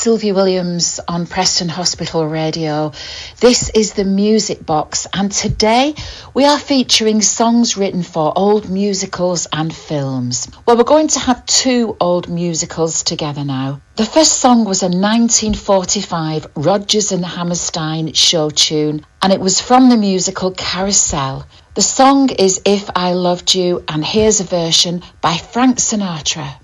Sylvia Williams on Preston Hospital Radio. This is the Music Box, and today we are featuring songs written for old musicals and films. Well, we're going to have two old musicals together now. The first song was a 1945 Rodgers and Hammerstein show tune, and it was from the musical Carousel. The song is If I Loved You, and here's a version by Frank Sinatra.